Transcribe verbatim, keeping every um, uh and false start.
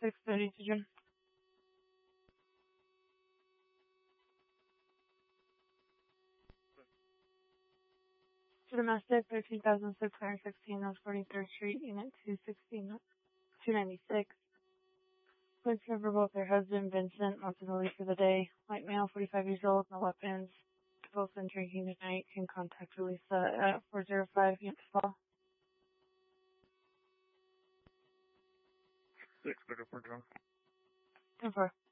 six thirty to June. To domestic, thirteen thousand six hundred sixteen, North forty-third Street, Unit two sixteen, two ninety-six. Police cover both their husband, Vincent, once in the leave for the day. White male, forty-five years old, no weapons. Both been drinking tonight. Can contact Lisa at four zero five Unit Fall. Six, better for John. ten four.